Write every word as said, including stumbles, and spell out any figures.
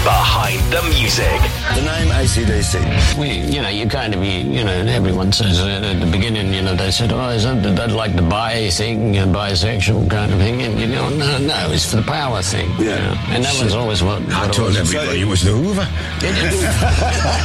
Behind the music. The name A C D C. We, you know, you kind of, you, you know, everyone says uh, at the beginning, you know, they said, oh, is that, that like the bi thing, uh, bisexual kind of thing? And, you know, no, no, it's for the power thing. Yeah. You know? And that was always what, what I told everybody it was the Hoover.